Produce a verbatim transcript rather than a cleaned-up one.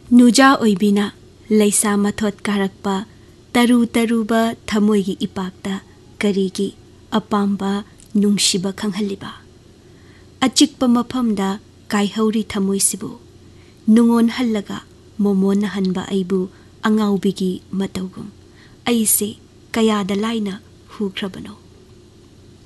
नुजा ओइबिना लैसा मथोत कारकपा तरु तरुबा थमोइगी इपाक्ता करीगी अपाम्बा नुंगशिबा खंगहलिबा अचिकपा मफमदा काइहौरी थमोइसिबु नुंगोन हल्लगा मोमोन हनबा अइबु अंगाउबिगी मतौगुम अइसे कयादा लाइना हुख्रबनो।